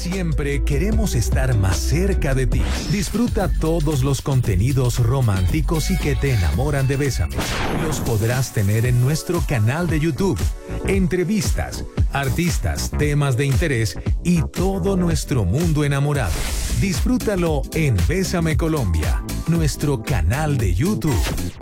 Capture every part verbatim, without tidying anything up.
Siempre queremos estar más cerca de ti. Disfruta todos los contenidos románticos y que te enamoran de Bésame. Los podrás tener en nuestro canal de YouTube. Entrevistas, artistas, temas de interés y todo nuestro mundo enamorado. Disfrútalo en Bésame Colombia, nuestro canal de YouTube.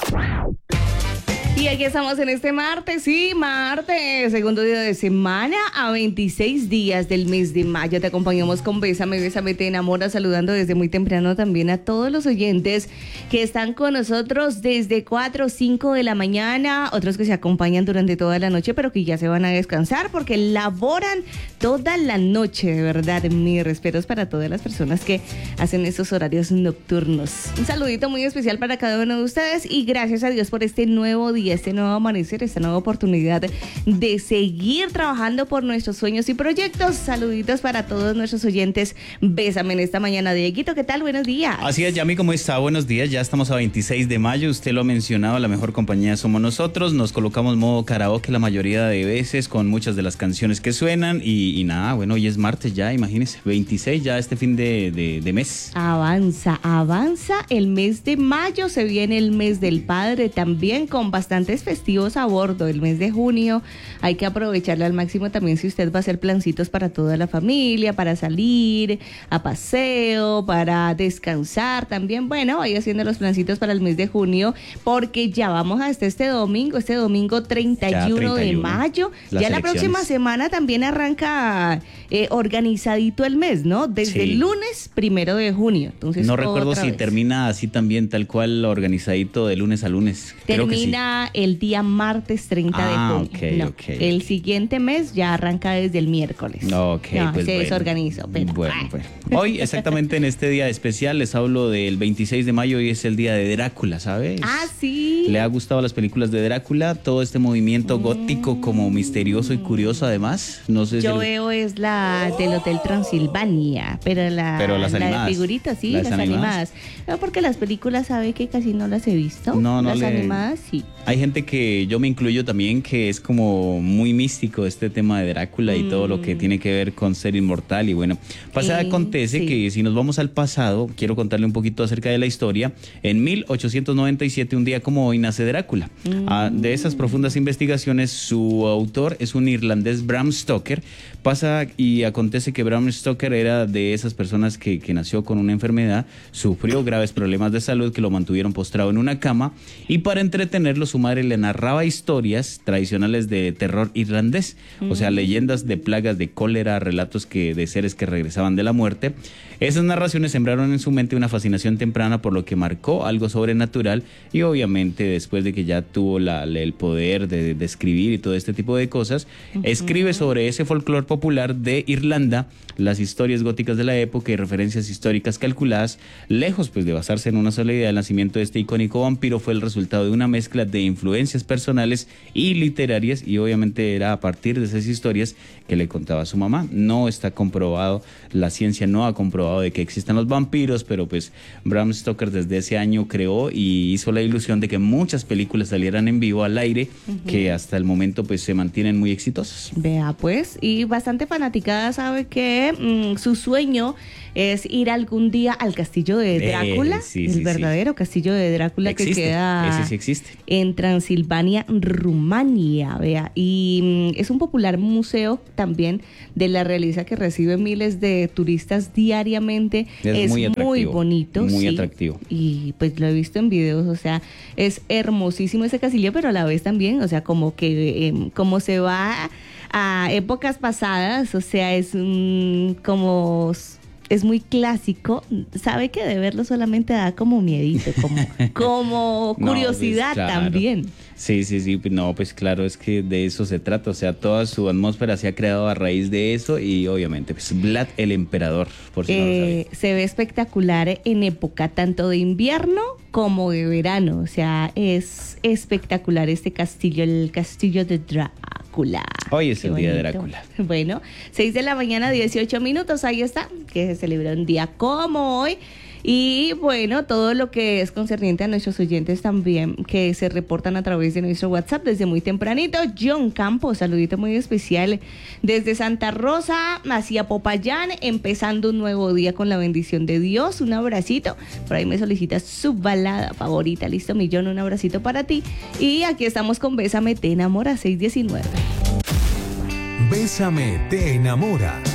Y aquí estamos en este martes, sí, martes, segundo día de semana, a veintiséis días del mes de mayo. Te acompañamos con Bésame, Bésame, te enamora, saludando desde muy temprano también a todos los oyentes que están con nosotros desde cuatro o cinco de la mañana, otros que se acompañan durante toda la noche, pero que ya se van a descansar porque laboran toda la noche, de verdad. Mis respetos para todas las personas que hacen esos horarios nocturnos. Un saludito muy especial para cada uno de ustedes y gracias a Dios por este nuevo día, este nuevo amanecer, esta nueva oportunidad de seguir trabajando por nuestros sueños y proyectos. Saluditos para todos nuestros oyentes. Bésame en esta mañana. Dieguito, ¿qué tal? Buenos días. Así es, Yami, ¿cómo está? Buenos días. Ya estamos a veintiséis de mayo. Usted lo ha mencionado, la mejor compañía somos nosotros. Nos colocamos modo karaoke la mayoría de veces con muchas de las canciones que suenan. Y, y nada, bueno, hoy es martes ya, imagínese, veintiséis ya este fin de, de, de mes. Avanza, avanza el mes de mayo. Se viene el mes del padre también con bastante festivos a bordo. El mes de junio hay que aprovecharlo al máximo también si usted va a hacer plancitos para toda la familia, para salir a paseo, para descansar también. Bueno, vaya haciendo los plancitos para el mes de junio porque ya vamos hasta este domingo, este domingo treinta y uno de mayo. Ya la próxima semana también arranca eh, organizadito el mes, ¿no? Desde sí. el lunes primero de junio. Entonces, no recuerdo si vez. termina así también, tal cual organizadito de lunes a lunes. Termina Creo que sí. el día martes treinta ah, de junio. Okay, no, okay. El siguiente mes ya arranca desde el miércoles. Ok, no, pues se bueno. desorganizó. Pero, bueno, bueno. Hoy, exactamente en este día especial, les hablo del veintiséis de mayo y es el día de Drácula, ¿sabes? Ah, sí. ¿Le ha gustado las películas de Drácula? Todo este movimiento mm. gótico como misterioso y curioso además. No sé Yo si veo es la del Hotel Transilvania, pero la, pero las la animadas. de figuritas, sí, las, las animadas. animadas. No, porque las películas, sabe que casi no las he visto. No, no las le... animadas, sí. Hay gente que, yo me incluyo también, que es como muy místico este tema de Drácula y mm. todo lo que tiene que ver con ser inmortal. Y bueno, pasa, eh, acontece sí. que si nos vamos al pasado, quiero contarle un poquito acerca de la historia. En mil ochocientos noventa y siete, un día como hoy, nace Drácula. Mm. Ah, de esas profundas investigaciones, su autor es un irlandés, Bram Stoker. Pasa y acontece que Bram Stoker era de esas personas que, que nació con una enfermedad, sufrió graves problemas de salud que lo mantuvieron postrado en una cama y para entretenerlo su madre le narraba historias tradicionales de terror irlandés, mm. o sea, leyendas de plagas de cólera, relatos que de seres que regresaban de la muerte. Esas narraciones sembraron en su mente una fascinación temprana por lo que marcó algo sobrenatural y obviamente después de que ya tuvo la, el poder de, de escribir y todo este tipo de cosas, uh-huh. escribe sobre ese folclore popular de Irlanda, las historias góticas de la época y referencias históricas calculadas, lejos pues de basarse en una sola idea. El nacimiento de este icónico vampiro fue el resultado de una mezcla de influencias personales y literarias y obviamente era a partir de esas historias que le contaba a su mamá. No está comprobado, la ciencia no ha comprobado de que existan los vampiros, pero pues Bram Stoker desde ese año creó y hizo la ilusión de que muchas películas salieran en vivo al aire, uh-huh. que hasta el momento pues se mantienen muy exitosas. Vea pues, y bastante fanaticada sabe que mmm, su sueño es ir algún día al castillo de Drácula, eh, sí, el sí, verdadero sí. castillo de Drácula existe, que queda ese sí existe. en Transilvania, Rumania, vea, y mm, es un popular museo también de la realeza que recibe miles de turistas diariamente. Es, es muy, muy bonito, muy sí, atractivo. Y pues lo he visto en videos, o sea, es hermosísimo ese castillo, pero a la vez también, o sea, como que eh, como se va a épocas pasadas, o sea, es um, como es muy clásico, sabe que de verlo solamente da como miedito, como, como curiosidad no, pues, claro. también. Sí, sí, sí, no, pues claro, es que de eso se trata, o sea, toda su atmósfera se ha creado a raíz de eso y obviamente, pues Vlad el Emperador, por si eh, no lo sabía. Se ve espectacular en época tanto de invierno como de verano, o sea, es espectacular este castillo, el castillo de Drácula. Hoy es Qué el bonito. día de Drácula. Bueno, seis de la mañana, dieciocho minutos, ahí está, que se celebra un día como hoy. Y bueno, todo lo que es concerniente a nuestros oyentes también, que se reportan a través de nuestro WhatsApp desde muy tempranito. John Campos, saludito muy especial desde Santa Rosa hacia Popayán, empezando un nuevo día con la bendición de Dios. Un abracito. Por ahí me solicitas su balada favorita. Listo, mi John, un abracito para ti. Y aquí estamos con Bésame, te enamora, seis diecinueve. Bésame, te enamora.